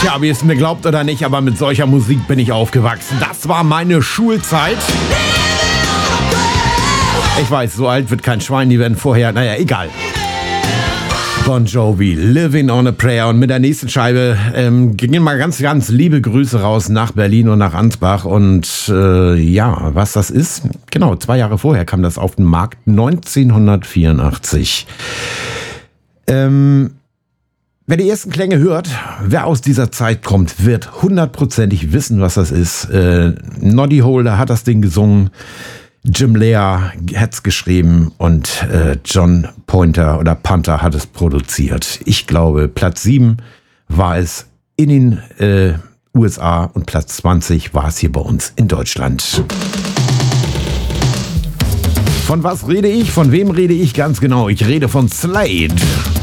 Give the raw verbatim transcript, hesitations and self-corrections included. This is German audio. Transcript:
Tja, wie es mir glaubt oder nicht, aber mit solcher Musik bin ich aufgewachsen. Das war meine Schulzeit. Ich weiß, so alt wird kein Schwein, die werden vorher, naja, egal. Bon Jovi, Living on a Prayer. Und mit der nächsten Scheibe ähm, gingen mal ganz, ganz liebe Grüße raus nach Berlin und nach Ansbach. Und äh, ja, was das ist, genau, zwei Jahre vorher kam das auf den Markt, neunzehnhundertvierundachtzig. Ähm, wer die ersten Klänge hört, wer aus dieser Zeit kommt, wird hundertprozentig wissen, was das ist. Äh, Noddy Holder hat das Ding gesungen. Jim Lea hat's geschrieben und äh, John Pointer oder Panther hat es produziert. Ich glaube, Platz sieben war es in den äh, U S A und Platz zwanzig war es hier bei uns in Deutschland. Von was rede ich? Von wem rede ich? Ganz genau. Ich rede von Slade.